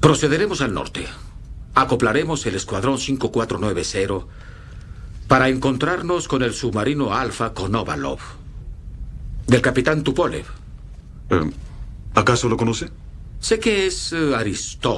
Procederemos al norte. Acoplaremos el escuadrón 5490 para encontrarnos con el submarino Alfa Konovalov, del capitán Tupolev. ¿Acaso lo conoce? Sé que es aristócrata.